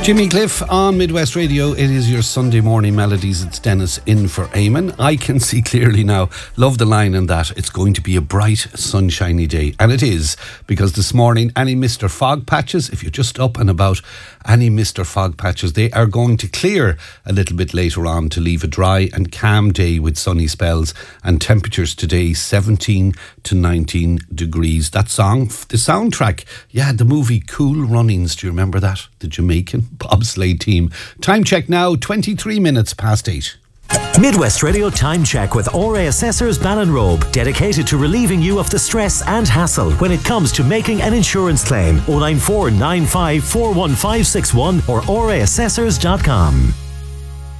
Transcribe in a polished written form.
Jimmy Cliff on Midwest Radio. It is your Sunday morning melodies. It's Dennis in for Eamon. I can see clearly now. Love the line in that. It's going to be a bright, sunshiny day. And it is, because this morning, any Mr. Fog patches, if you're just up and about, any Mr. Fog patches, they are going to clear a little bit later on to leave a dry and calm day with sunny spells and temperatures today 17 to 19 degrees. That song, the soundtrack, the movie Cool Runnings. Do you remember that? The Jamaican bobsleigh team. Time check now, 23 minutes past 8. Midwest Radio Time Check with RA Assessors Ballinrobe, dedicated to relieving you of the stress and hassle when it comes to making an insurance claim. 094 95 41561 or raassessors.com.